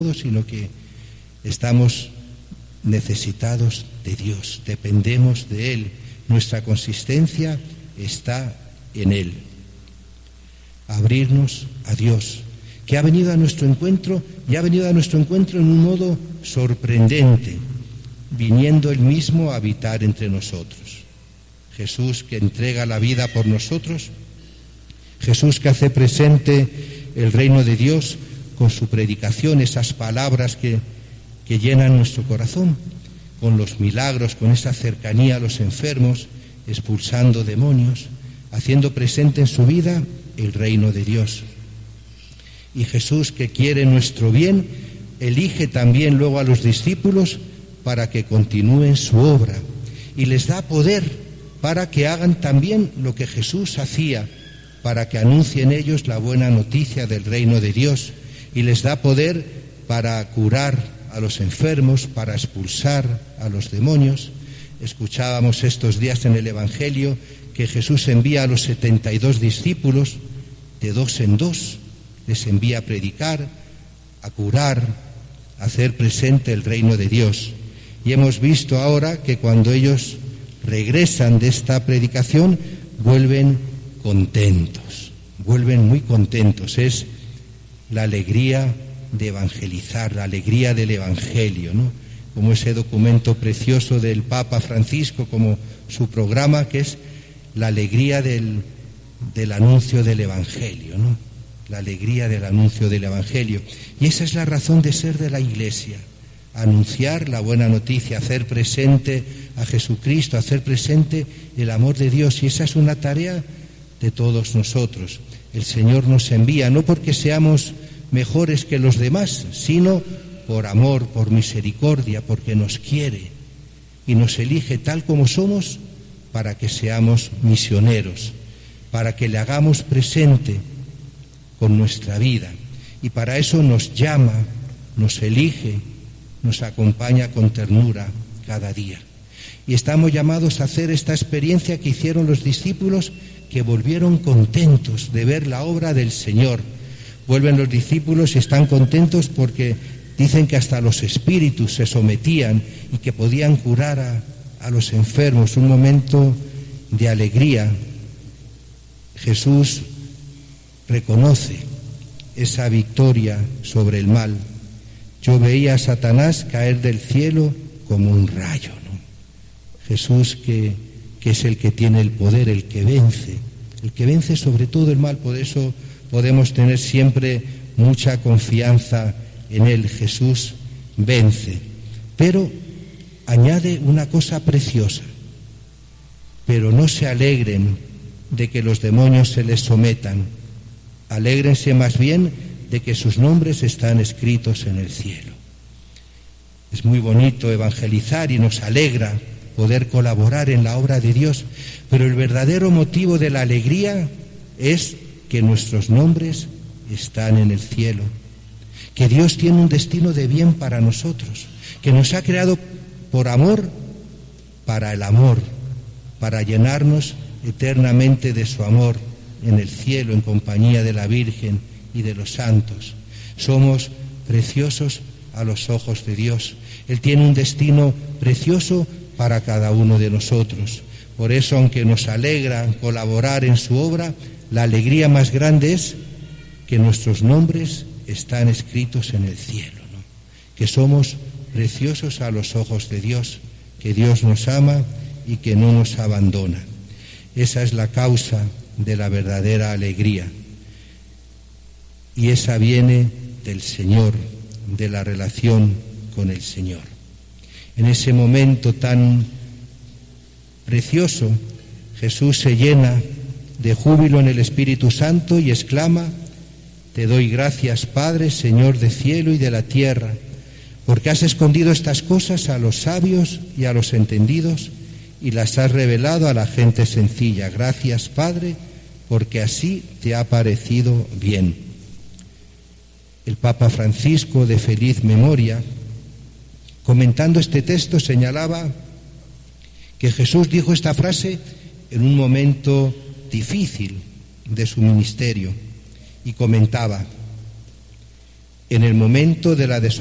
sino que estamos necesitados de Dios, dependemos de Él, nuestra consistencia está en Él. Abrirnos a Dios, que ha venido a nuestro encuentro y ha venido a nuestro encuentro en un modo sorprendente, viniendo Él mismo a habitar entre nosotros. Jesús que entrega la vida por nosotros, Jesús que hace presente el reino de Dios con su predicación, esas palabras que llenan nuestro corazón, con los milagros, con esa cercanía a los enfermos, expulsando demonios, haciendo presente en su vida el reino de Dios. Y Jesús, que quiere nuestro bien, elige también luego a los discípulos para que continúen su obra y les da poder para que hagan también lo que Jesús hacía, para que anuncien ellos la buena noticia del reino de Dios, y les da poder para curar a los enfermos, para expulsar a los demonios. Escuchábamos estos días en el Evangelio que Jesús envía a los 72 discípulos, de dos en dos, les envía a predicar, a curar, a hacer presente el reino de Dios. Y hemos visto ahora que cuando ellos regresan de esta predicación, vuelven contentos, vuelven muy contentos. Es la alegría de evangelizar, la alegría del Evangelio, ¿no? Como ese documento precioso del Papa Francisco, como su programa, que es la alegría del anuncio del Evangelio, ¿no? La alegría del anuncio del Evangelio. Y esa es la razón de ser de la Iglesia, anunciar la buena noticia, hacer presente a Jesucristo, hacer presente el amor de Dios. Y esa es una tarea de todos nosotros. El Señor nos envía, no porque seamos mejores que los demás, sino por amor, por misericordia, porque nos quiere y nos elige tal como somos para que seamos misioneros, para que le hagamos presente con nuestra vida. Y para eso nos llama, nos elige, nos acompaña con ternura cada día. Y estamos llamados a hacer esta experiencia que hicieron los discípulos, que volvieron contentos de ver la obra del Señor. Vuelven los discípulos y están contentos porque dicen que hasta los espíritus se sometían y que podían curar a los enfermos. Un momento de alegría. Jesús reconoce esa victoria sobre el mal. Yo veía a Satanás caer del cielo como un rayo, ¿no? Jesús que es el que tiene el poder, el que vence sobre todo el mal. Por eso podemos tener siempre mucha confianza en Él. Jesús vence, pero añade una cosa preciosa: pero no se alegren de que los demonios se les sometan, alégrense más bien de que sus nombres están escritos en el cielo. Es muy bonito evangelizar y nos alegra poder colaborar en la obra de Dios, pero el verdadero motivo de la alegría es que nuestros nombres están en el cielo, que Dios tiene un destino de bien para nosotros, que nos ha creado por amor, para el amor, para llenarnos eternamente de su amor en el cielo, en compañía de la Virgen y de los santos. Somos preciosos a los ojos de Dios. Él tiene un destino precioso para cada uno de nosotros. Por eso, aunque nos alegra colaborar en su obra, la alegría más grande es que nuestros nombres están escritos en el cielo, ¿no? Que somos preciosos a los ojos de Dios, que Dios nos ama y que no nos abandona. Esa es la causa de la verdadera alegría. Y esa viene del Señor, de la relación con el Señor. En ese momento tan precioso, Jesús se llena de júbilo en el Espíritu Santo y exclama: te doy gracias, Padre, Señor del cielo y de la tierra, porque has escondido estas cosas a los sabios y a los entendidos y las has revelado a la gente sencilla. Gracias, Padre, porque así te ha parecido bien. El Papa Francisco, de feliz memoria, comentando este texto, señalaba que Jesús dijo esta frase en un momento difícil de su ministerio y comentaba: en el momento de la